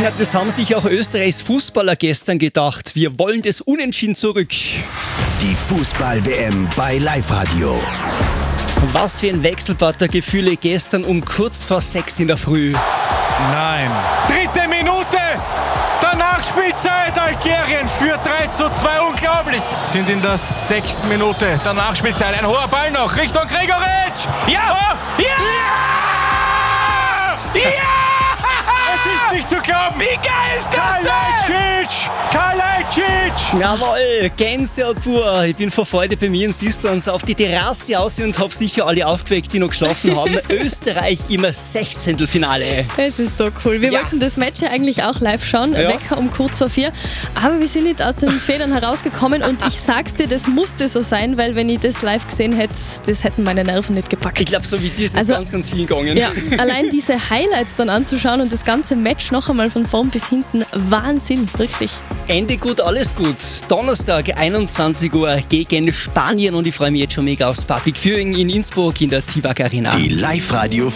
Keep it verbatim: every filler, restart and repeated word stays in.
Ja, das haben sich auch Österreichs Fußballer gestern gedacht. Wir wollen das Unentschieden zurück. Die Fußball-W M bei Live-Radio. Was für ein Wechselbad der Gefühle gestern um kurz vor sechs in der Früh. Nein. Dritte Minute der Nachspielzeit. Algerien führt drei zu zwei. Unglaublich. Sind in der sechsten Minute der Nachspielzeit. Ein hoher Ball noch Richtung Gregoritsch. Ja! Oh. Ja! Ja! Ja! Es ist nicht zu glauben. Wie geil ist das denn? Kalajdzic! Jawohl, Gänsehaut pur. Ich bin vor Freude bei mir in Sistans auf die Terrasse aus und habe sicher alle aufgeweckt, die noch geschlafen haben. Österreich im Sechzehntelfinale. Es ist so cool. Wir Ja. wollten das Match ja eigentlich auch live schauen, Ja. Wecker um kurz vor vier. Aber wir sind nicht aus den Federn herausgekommen und ich sag's dir, das musste so sein, weil wenn ich das live gesehen hätte, das hätten meine Nerven nicht gepackt. Ich glaube, so wie dir ist es Also, ganz, ganz vielen gegangen. Ja, allein diese Highlights dann anzuschauen und das ganze Match noch einmal von vorn bis hinten, Wahnsinn, wirklich. Ende gut, alles gut. Donnerstag, einundzwanzig Uhr gegen Spanien und ich freue mich jetzt schon mega aufs Public Viewing in Innsbruck in der T-Bag Arena. Die Live-Radio